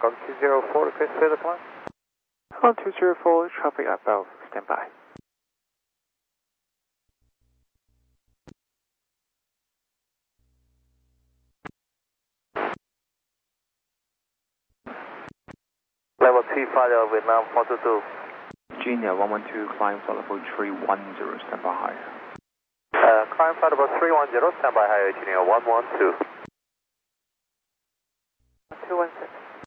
Hong Kong 204, request further climb. 1204, traffic at Bell, stand by. Level 25 Vietnam 422. Junior 112, climb flight level 310, stand by high. Climb flight level 310, stand by high, Junior 112. 216.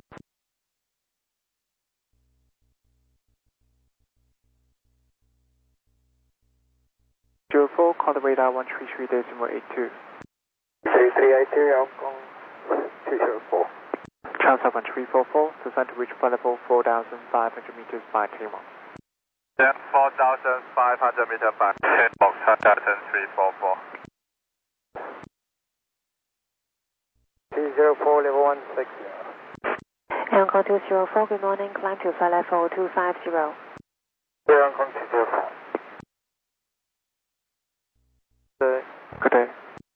Zero 4, call the radar 133.82. 3380 Hong Kong 204. Transfer 1344, descend to reach flight level 4,500 meters by T1. Then 4,500 meters by T1, Titan 344. 204, level 160. Hong Kong 204, good morning, climb to flight level 250. Hong Kong 204. Good day.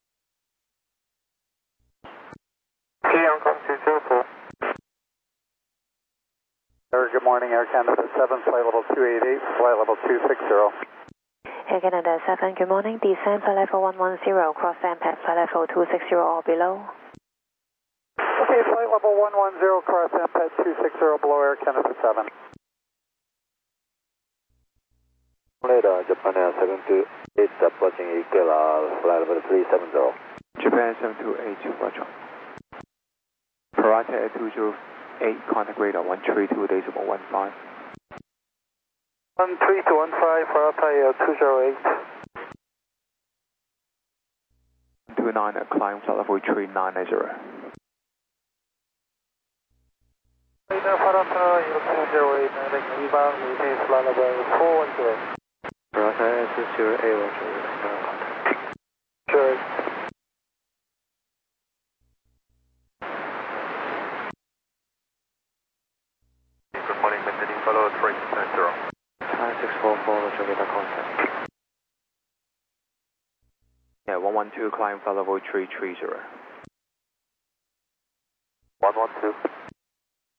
Hong Kong 204. Good morning, Air Canada 7, flight level 288, flight level 260. Air Canada 7, good morning, descend flight level 110, cross impact flight level 260 or below. Okay, flight level 110, cross impact 260 below Air Canada 7. Later, Japan Air 728, approaching Eagle, flight level 370. Japan 728, roger. Parata Air 208, contact radar 132.15. 13215, Parata Air 208. 29 at climb flight level 3990. Parata Air 208, landing rebound, maintain flight level 410. Parata Air 208, roger, contact. Sure. Good morning, maintaining follow 370. 9644, roger, radar contact. Yeah, 112, climb flight level 330. 112.